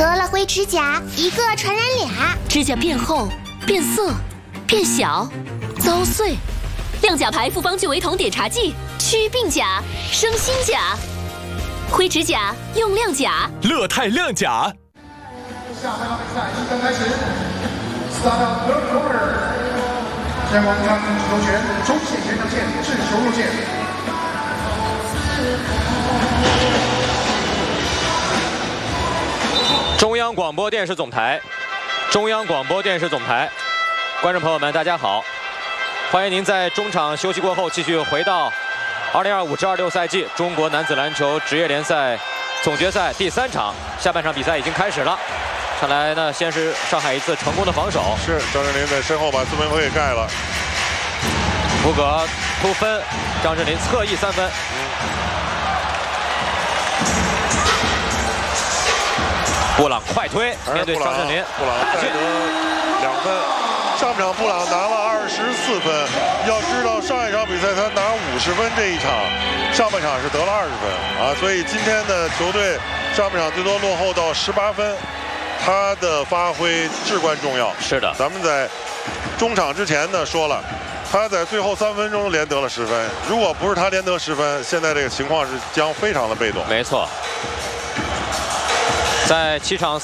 得了灰指甲，一个传染俩。 指甲变厚、变色、变小、遭碎。亮甲牌复方聚维酮碘茶剂，祛病甲，生新甲。灰指甲用亮甲， 乐泰亮甲。 下半场比赛即将开始 ，Start of third quarter。先往看球权，中线前场线，制球路线。 中央广播电视总台，中央广播电视总台，观众朋友们，大家好，欢迎您在中场休息过后继续回到2025至26赛季中国男子篮球职业联赛总决赛第3场，下半场比赛已经开始了。看来呢，先是上海一次成功的防守， 是张镇麟在身后把自门口给盖了， 胡葛突分，张镇麟侧翼3分。布朗快推，面对张镇麟， 布朗再得2分。上场布朗拿了24分，要知道上一场比赛他拿50分，这一场上半场是得了20分啊，所以今天的球队上半场最多落后到18分，他的发挥至关重要。 是的， 咱们在中场之前呢说了，他在最后3分钟连得了10分，如果不是他连得10分，现在这个情况是将非常的被动。 没错，在7场